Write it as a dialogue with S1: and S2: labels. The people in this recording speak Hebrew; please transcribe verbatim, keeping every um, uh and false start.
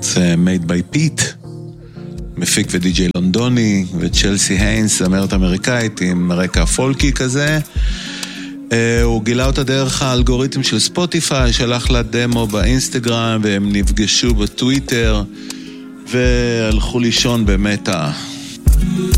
S1: זה made by Pete, מפיק ודי-ג'יי לונדוני, וצ'לסי היינס, זמרת אמריקאית עם רקע פולקי כזה. הוא גילה אותה דרך האלגוריתם של ספוטיפיי, שלח לה דמו באינסטגרם, והם נפגשו בטוויטר, והלכו לישון במטה.